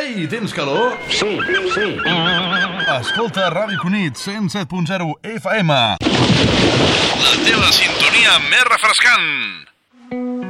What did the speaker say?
Ei, tens calor? Sí. Escolta Ràdio Cunit 107.0 FM. La teva sintonia més refrescant.